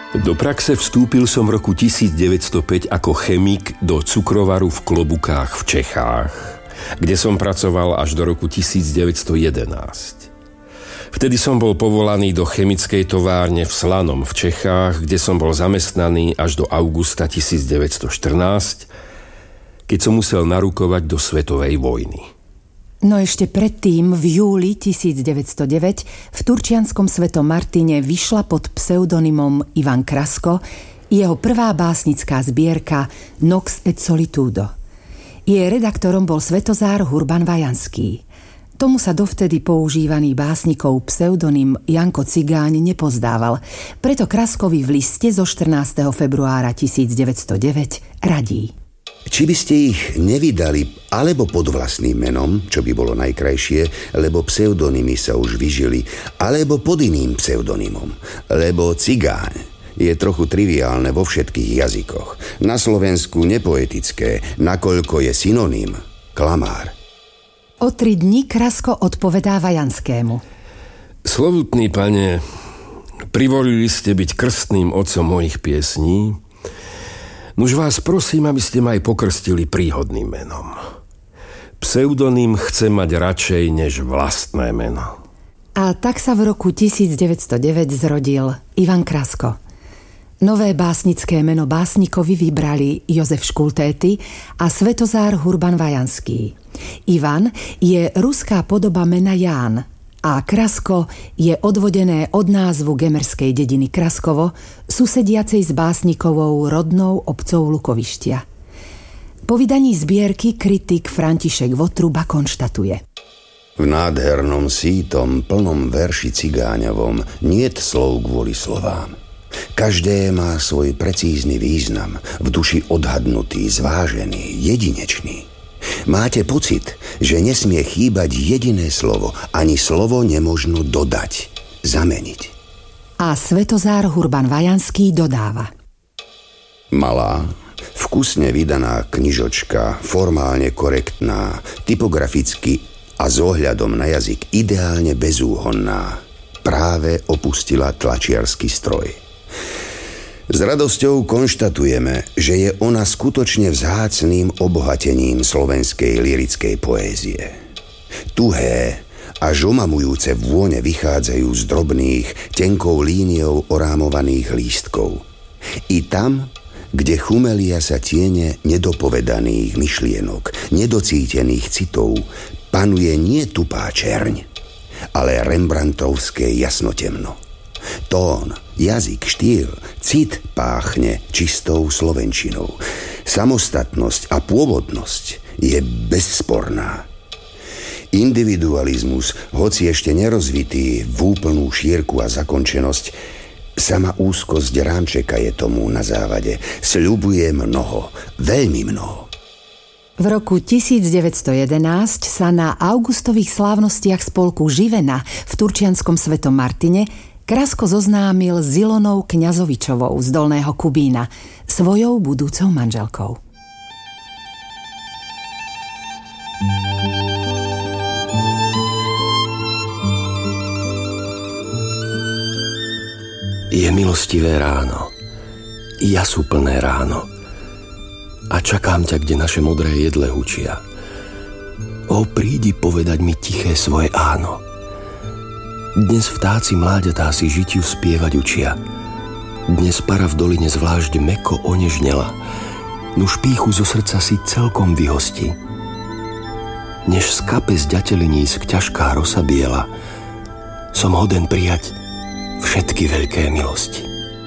Do praxe vstúpil som v roku 1905 ako chemik do cukrovaru v Klobukách v Čechách, kde som pracoval až do roku 1911. Vtedy som bol povolaný do chemickej továrne v Slanom v Čechách, kde som bol zamestnaný až do augusta 1914, keď som musel narukovať do svetovej vojny. No ešte predtým, v júli 1909, v turčianskom Svetom Martine vyšla pod pseudonymom Ivan Krasko jeho prvá básnická zbierka Nox et Solitudo. Jej redaktorom bol Svetozár Hurban Vajanský. Tomu sa dovtedy používaný básnikov pseudonym Janko Cigáň nepozdával, preto Kraskovi v liste zo 14. februára 1909 radí. Či by ste ich nevydali alebo pod vlastným menom, čo by bolo najkrajšie, lebo pseudonymy sa už vyžili, alebo pod iným pseudonymom, lebo Cigáň je trochu triviálne vo všetkých jazykoch. Na Slovensku nepoetické, nakoľko je synonym klamár. O 3 dní Krasko odpovedá Vajanskému. Slovutný pane, privolili ste byť krstným otcom mojich piesní. Nuž vás prosím, aby ste ma aj pokrstili príhodným menom. Pseudonym chcem mať radšej než vlastné meno. A tak sa v roku 1909 zrodil Ivan Krasko. Nové básnické meno básnikovi vybrali Jozef Škultéty a Svetozár Hurban Vajanský. Ivan je ruská podoba mena Ján a Krasko je odvodené od názvu gemerskej dediny Kraskovo, susediacej s básnikovou rodnou obcou Lukovištia. Po vydaní zbierky kritik František Votruba konštatuje: V nádhernom sítom, plnom verši cigáňovom niet slov kvôli slovám. Každé má svoj precízny význam, v duši odhadnutý, zvážený, jedinečný. Máte pocit, že nesmie chýbať jediné slovo, ani slovo nemožno dodať, zameniť. A Svetozár Hurban Vajanský dodáva: Malá, vkusne vydaná knižočka, formálne korektná, typograficky a s ohľadom na jazyk ideálne bezúhonná, práve opustila tlačiarsky stroj. S radosťou konštatujeme, že je ona skutočne vzácnym obohatením slovenskej lyrickej poézie. Tuhé a žomamujúce vône vychádzajú z drobných, tenkou líniou orámovaných lístkov. I tam, kde chumelia sa tiene nedopovedaných myšlienok, nedocítených citov, panuje nie tupá čerň, ale rembrandtovské jasnotemno. Tón, jazyk, štýl, cit páchne čistou slovenčinou. Samostatnosť a pôvodnosť je bezsporná. Individualizmus, hoci ešte nerozvitý v úplnú šírku a zakončenosť, sama úzkosť ránčeka je tomu na závade. Sľubuje mnoho, veľmi mnoho. V roku 1911 sa na augustových slávnostiach spolku Živena v turčianskom Svetom Martine Krasko zoznámil s Ilonou Kňazovičovou z Dolného Kubína, svojou budúcou manželkou. Je milostivé ráno, jasúplné ráno a čakám ťa, kde naše modré jedle hučia. O, prídi povedať mi tiché svoje áno. Dnes vtáci mláďatá si žitiu spievať učia. Dnes para v doline zvlášť mäkko onežnela, nuž pýchu zo srdca si celkom vyhosti. Než skape z ďatelinísk ťažká rosa biela, som hoden prijať všetky veľké milosti.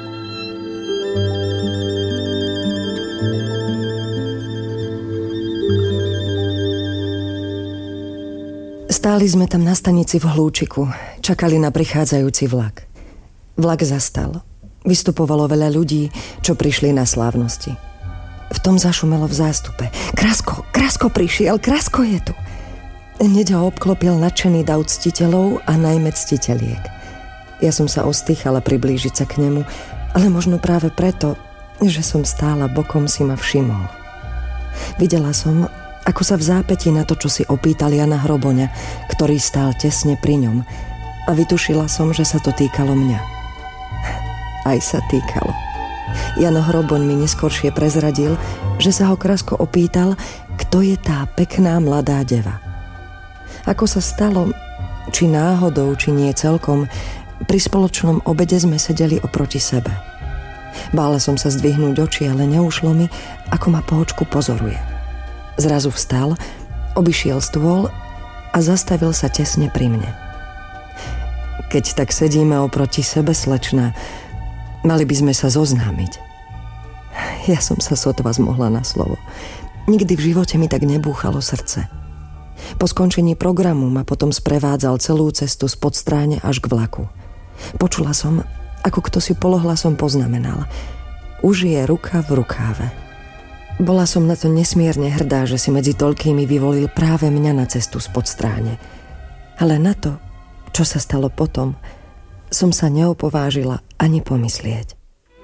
Stáli sme tam na stanici v Hlúčiku, čakali na prichádzajúci vlak. Vlak zastal. Vystupovalo veľa ľudí, čo prišli na slávnosti. V tom zašumelo v zástupe. Krasko prišiel, Krasko je tu. Hneď ho obklopil nadšený dav ctiteľov a najmä ctiteliek. Ja som sa ostýchala priblížiť sa k nemu, ale možno práve preto, že som stála bokom, si ma všimol. Videla som, ako sa v zápätí na to, čo si opýtal Jana Hroboňa, ktorý stál tesne pri ňom, a vytušila som, že sa to týkalo mňa. aj sa týkalo. Jano Hroboň mi neskoršie prezradil, že sa ho Krasko opýtal, kto je tá pekná mladá deva. Ako sa stalo, či náhodou, či nie celkom, pri spoločnom obede sme sedeli oproti sebe. Bála som sa zdvihnúť oči, ale neušlo mi, ako ma po očku pozoruje. Zrazu vstal, obišiel stôl a zastavil sa tesne pri mne. Keď tak sedíme oproti sebe, slečna, mali by sme sa zoznámiť. Ja som sa sotva zmohla na slovo. Nikdy v živote mi tak nebúchalo srdce. Po skončení programu ma potom sprevádzal celú cestu z Podstráne až k vlaku. Počula som, ako kto si polohlasom poznamenal: už je ruka v rukáve. Bola som na to nesmierne hrdá, že si medzi toľkými vyvolil práve mňa na cestu z Podstráne. Ale na to, čo sa stalo potom, som sa neopovážila ani pomyslieť.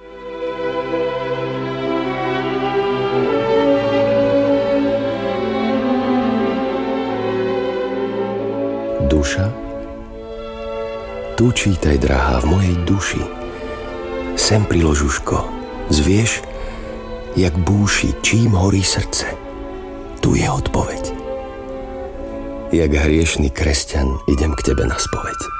Duša? Tu čítaj, drahá, v mojej duši. Sem priložuško, zvieš, jak búši, čím horí srdce. Tu je odpoveď. Jak hriešný kresťan idem k tebe na spoveď.